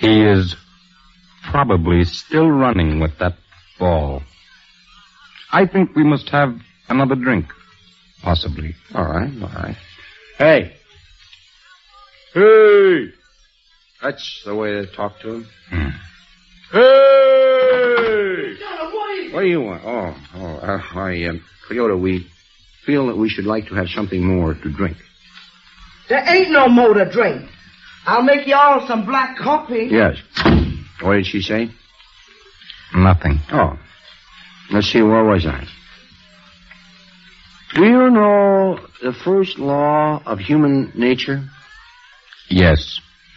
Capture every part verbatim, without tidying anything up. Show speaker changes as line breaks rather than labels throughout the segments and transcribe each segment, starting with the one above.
He is probably still running with that ball. I think we must have another drink. Possibly.
All right, all right. Hey. Hey! That's the way to talk to him.
Hmm.
Hey! What do you want? Oh, oh, uh, I, um, Cleota, we feel that we should like to have something more to drink.
There ain't no more to drink. I'll make y'all some black coffee.
Yes. What did she say?
Nothing.
Oh. Let's see, where was I? Do you know the first law of human nature?
Yes.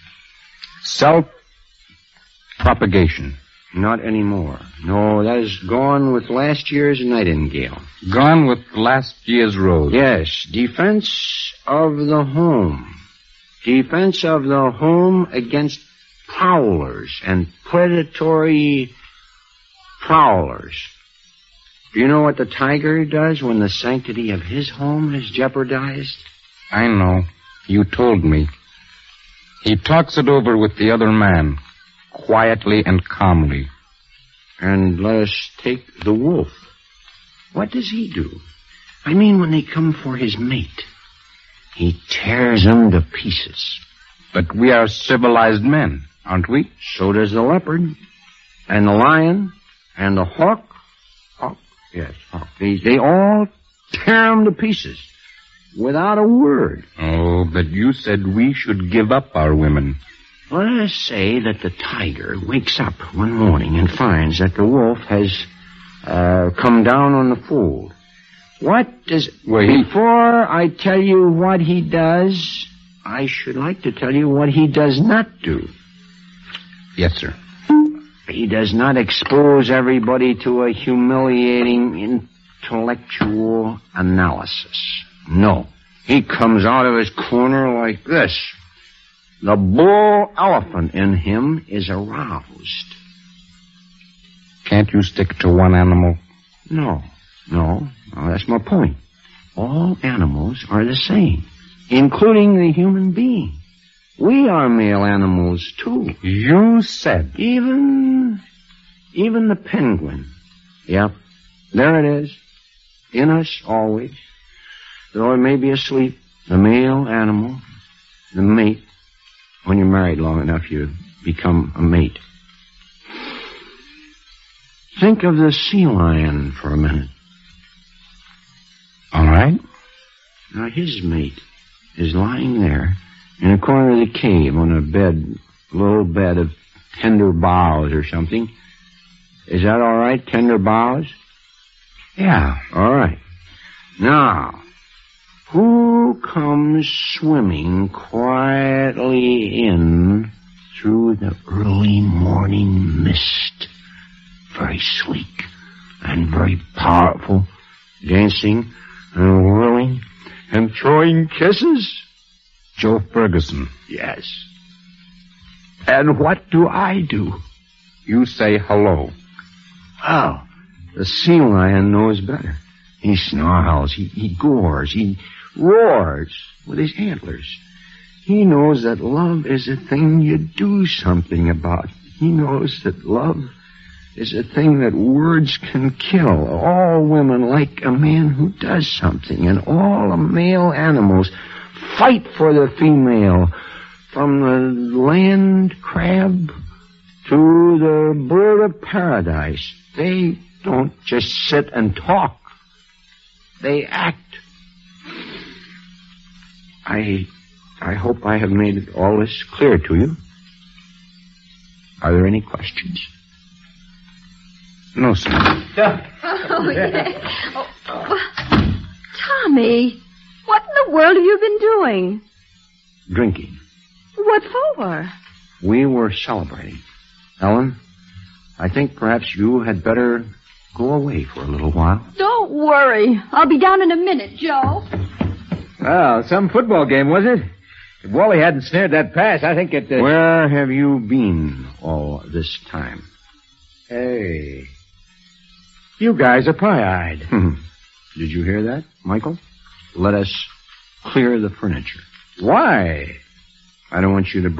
Self-propagation.
Not anymore. No, that is gone with last year's nightingale.
Gone with last year's rose.
Yes, defense of the home. Defense of the home against prowlers and predatory prowlers. Do you know what the tiger does when the sanctity of his home is jeopardized?
I know. You told me. He talks it over with the other man, quietly and calmly.
And let us take the wolf. What does he do? I mean, when they come for his mate, he tears them to pieces.
But we are civilized men, aren't we?
So does the leopard, and the lion, and the hawk. Hawk, yes, hawk. They, they all tear them to pieces, without a word.
Oh, but you said we should give up our women.
Let us say that the tiger wakes up one morning and finds that the wolf has uh, come down on the fold. What does...
Well, he...
Before I tell you what he does, I should like to tell you what he does not do.
Yes, sir.
He does not expose everybody to a humiliating intellectual analysis. No. He comes out of his corner like this. The bull elephant in him is aroused.
Can't you stick to one animal?
No, no, no, that's my point. All animals are the same, including the human being. We are male animals, too.
You said.
Even, even the penguin. Yep, there it is. In us, always. Though it may be asleep, the male animal, the mate. When you're married long enough, you become a mate. Think of the sea lion for a minute.
All right.
Now, his mate is lying there in a corner of the cave on a bed, a little bed of tender boughs or something. Is that all right, tender boughs? Yeah, all right. Now, who comes swimming quietly in through the early morning mist? Very sleek and very powerful, dancing and whirling and throwing kisses?
Joe Ferguson.
Yes. And what do I do?
You say hello.
Oh, the sea lion knows better. He snarls, he, he gores, he roars with his antlers. He knows that love is a thing you do something about. He knows that love is a thing that words can kill. All women like a man who does something, and all the male animals fight for the female, from the land crab to the bird of paradise. They don't just sit and talk. They act. I I hope I have made all this clear to you. Are there any questions? No, sir.
Oh, yeah. Oh, oh. Tommy, what in the world have you been doing?
Drinking.
What for?
We were celebrating. Ellen, I think perhaps you had better go away for a little while.
Don't worry. I'll be down in a minute, Joe.
Well, some football game, was it? If Wally hadn't snared that pass, I think it... Uh...
Where have you been all this time?
Hey. You guys are pie-eyed.
Did you hear that, Michael? Let us clear the furniture.
Why?
I don't want you to